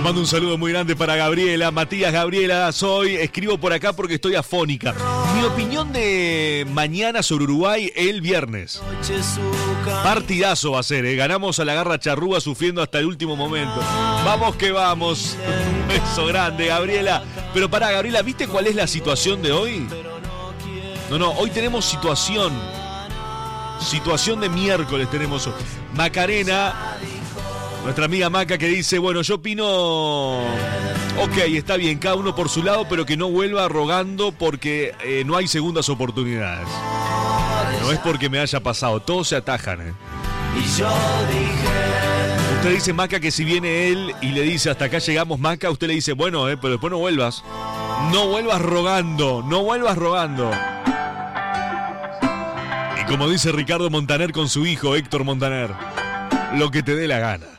mando un saludo muy grande para Gabriela. Matías, Gabriela, escribo por acá porque estoy afónica. Mi opinión de mañana sobre Uruguay el viernes. Partidazo va a ser, ganamos a la garra charrúa sufriendo hasta el último momento. Vamos que vamos. Un beso grande, Gabriela. Pero pará, Gabriela, ¿viste cuál es la situación de hoy? No, hoy tenemos situación de miércoles tenemos hoy. Macarena, nuestra amiga Maca, que dice, bueno, yo opino, ok, está bien, cada uno por su lado, pero que no vuelva rogando porque no hay segundas oportunidades. No es porque me haya pasado, todos se atajan. Y yo dije... Usted dice, Maca, que si viene él y le dice, hasta acá llegamos, Maca, usted le dice, bueno, pero después no vuelvas. No vuelvas rogando. Y como dice Ricardo Montaner con su hijo Héctor Montaner, lo que te dé la gana.